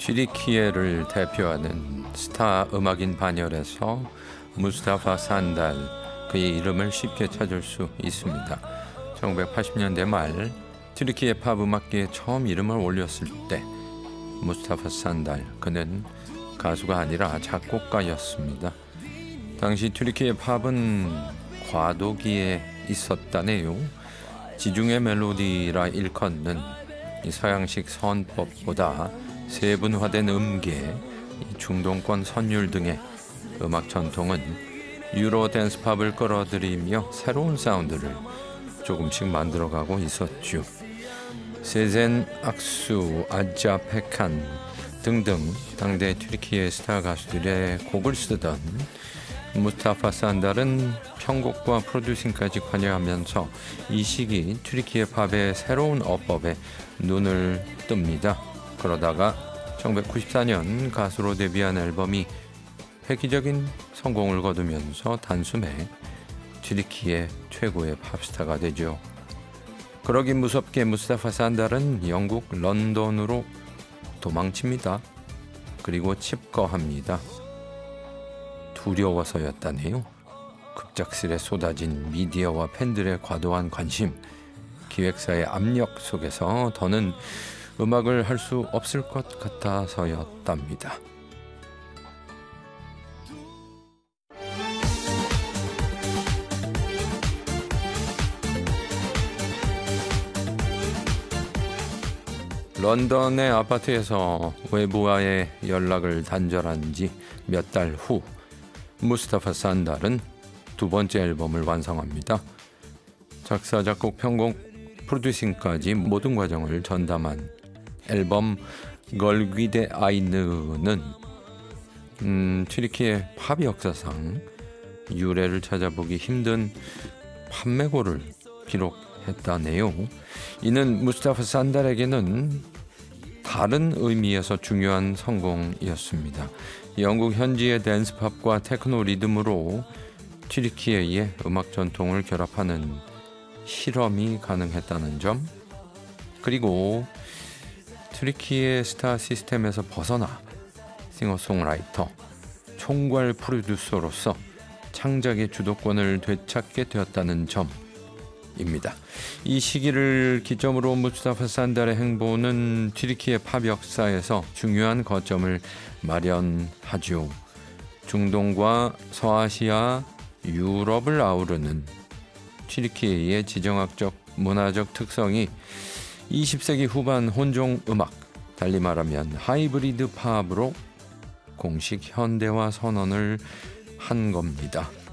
튀르키예를 대표하는 스타 음악인 반열에서 무스타파 산달, 그의 이름을 쉽게 찾을 수 있습니다. 1980년대 말 튀르키예 팝 음악계에 처음 이름을 올렸을 때 무스타파 산달, 그는 가수가 아니라 작곡가였습니다. 당시 튀르키예 팝은 과도기에 있었다네요. 지중해 멜로디라 일컫는 이 서양식 선법보다 세분화된 음계, 중동권 선율 등의 음악 전통은 유로 댄스팝을 끌어들이며 새로운 사운드를 조금씩 만들어가고 있었죠. 세젠 악수, 아자 페칸 등등 당대 튀르키예 스타 가수들의 곡을 쓰던 무스타파 산달은 편곡과 프로듀싱까지 관여하면서 이 시기 튀르키예 팝의 새로운 어법에 눈을 뜹니다. 그러다가 1994년 가수로 데뷔한 앨범이 획기적인 성공을 거두면서 단숨에 튀르키예 최고의 팝스타가 되죠. 그러기 무섭게 무스타파 산달은 영국 런던으로 도망칩니다. 그리고 칩거합니다. 두려워서였다네요. 급작스레 쏟아진 미디어와 팬들의 과도한 관심, 기획사의 압력 속에서 더는 음악을 할 수 없을 것 같아서였답니다. 런던의 아파트에서 외부와의 연락을 단절한 지 몇 달 후 무스타파 산달은 두 번째 앨범을 완성합니다. 작사, 작곡, 편곡, 프로듀싱까지 모든 과정을 전담한 앨범 걸귀데 아이느는 튀르키예 팝 역사상 유래를 찾아보기 힘든 판매고를 기록했다네요. 이는 무스타파 산달에게는 다른 의미에서 중요한 성공이었습니다. 영국 현지의 댄스팝과 테크노 리듬으로 튀르키예의 음악 전통을 결합하는 실험이 가능했다는 점, 그리고 튀르키예 스타 시스템에서 벗어나 싱어송라이터, 총괄 프로듀서로서 창작의 주도권을 되찾게 되었다는 점입니다. 이 시기를 기점으로 무스타파 산달의 행보는 튀르키예 팝 역사에서 중요한 거점을 마련하죠. 중동과 서아시아, 유럽을 아우르는 튀르키예의 지정학적, 문화적 특성이 20세기 후반 혼종 음악, 달리 말하면 하이브리드 팝으로 공식 현대화 선언을 한 겁니다.